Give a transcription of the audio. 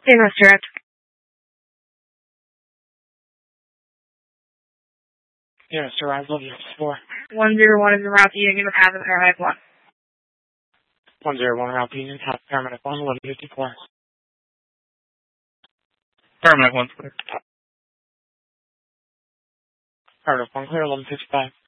Hey, Mr. Direct. 101 is the route to Union with half of paramedic 1. 101 route to Union, half paramedic 1, 1154. Paramedic 1 clear. Paramedic 1 clear, 1155.